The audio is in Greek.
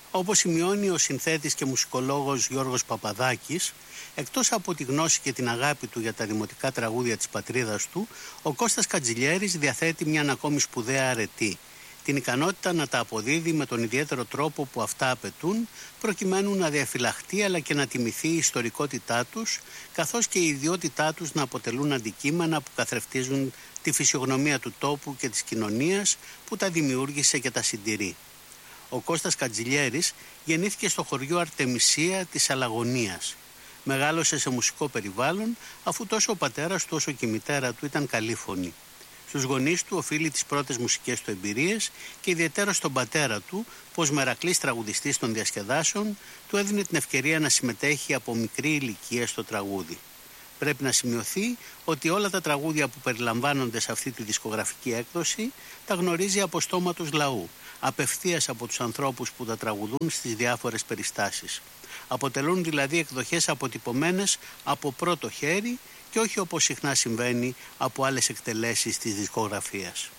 Όπως σημειώνει ο συνθέτης και μουσικολόγος Γιώργος Παπαδάκης, εκτός από τη γνώση και την αγάπη του για τα δημοτικά τραγούδια της πατρίδας του, ο Κώστας Κατζηλιέρης διαθέτει μια ακόμη σπουδαία αρετή, την ικανότητα να τα αποδίδει με τον ιδιαίτερο τρόπο που αυτά απαιτούν, προκειμένου να διαφυλαχτεί αλλά και να τιμηθεί η ιστορικότητά τους, καθώς και η ιδιότητά τους να αποτελούν αντικείμενα που καθρεφτίζουν τη φυσιογνωμία του τόπου και της κοινωνίας που τα δημιούργησε και τα συντηρεί. Ο Κώστας Κατζηλιέρης γεννήθηκε στο χωριό Αρτεμισία της Αλαγωνίας. Μεγάλωσε σε μουσικό περιβάλλον, αφού τόσο ο πατέρας του όσο και η μητέρα του ήταν καλή φωνή. Στους γονείς του οφείλει τις πρώτες μουσικές του εμπειρίες και ιδιαίτερα στον πατέρα του, που ως μερακλής τραγουδιστής των διασκεδάσεων του έδινε την ευκαιρία να συμμετέχει από μικρή ηλικία στο τραγούδι. Πρέπει να σημειωθεί ότι όλα τα τραγούδια που περιλαμβάνονται σε αυτή τη δισκογραφική έκδοση τα γνωρίζει από στόμα τους λαού, απευθείας από τους ανθρώπους που τα τραγουδούν στις διάφορες περιστάσεις. Αποτελούν δηλαδή εκδοχές αποτυπωμένες από πρώτο χέρι και όχι όπως συχνά συμβαίνει από άλλες εκτελέσεις της δισκογραφίας.